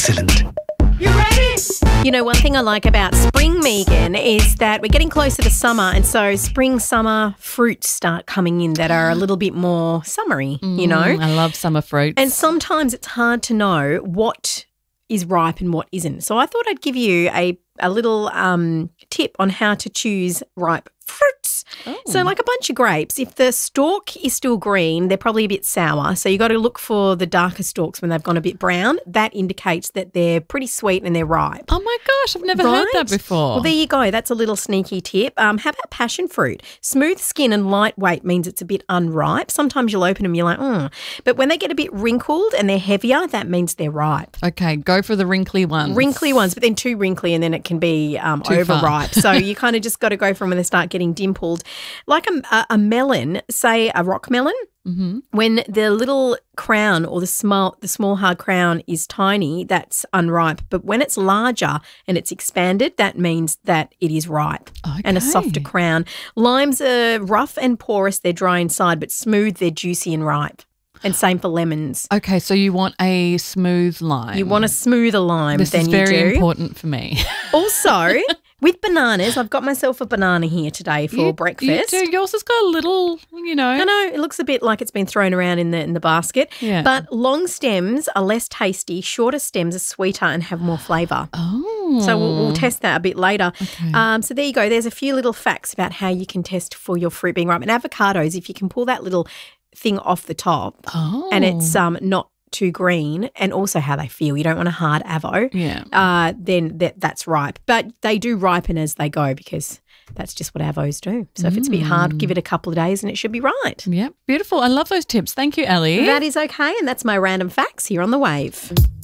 excellent. You ready? You know, one thing I like about spring, Megan, is that we're getting closer to summer, and so spring, summer fruits start coming in that are a little bit more summery, you know? I love summer fruits. And sometimes it's hard to know what is ripe and what isn't. So I thought I'd give you a little tip on how to choose ripe fruits. Oh. So like a bunch of grapes, if the stalk is still green, they're probably a bit sour. So you got to look for the darker stalks when they've gone a bit brown. That indicates that they're pretty sweet and they're ripe. Oh my gosh, I've never heard that before. Well, there you go. That's a little sneaky tip. How about passion fruit? Smooth skin and lightweight means it's a bit unripe. Sometimes you'll open them, you're like, But when they get a bit wrinkled and they're heavier, that means they're ripe. Okay, go for the wrinkly ones. Wrinkly ones, but then too wrinkly and then it can be overripe. So you kind of just got to go from when they start getting dimpled. Like a melon, say a rock melon, when the little crown or the small hard crown is tiny, that's unripe. But when it's larger and it's expanded, that means that it is ripe. Okay. And a softer crown. Limes are rough and porous, they're dry inside, but smooth, they're juicy and ripe. And same for lemons. Okay, so you want a smooth lime. You want a smoother lime This than is you do. very important for me. Also, with bananas, I've got myself a banana here today for breakfast. You do. Yours has got a little, I know, it looks a bit like it's been thrown around in the basket. Yeah. But long stems are less tasty, shorter stems are sweeter and have more flavour. Oh. So we'll test that a bit later. Okay. So there you go. There's a few little facts about how you can test for your fruit being ripe. And avocados, if you can pull that little thing off the top and it's not too green, and also how they feel. You don't want a hard avo. Yeah. Then that's ripe. But they do ripen as they go because that's just what avos do. So if it's a bit hard, give it a couple of days and it should be right. Yep. Beautiful. I love those tips. Thank you, Ellie. That is okay, and that's my random facts here on The Wave.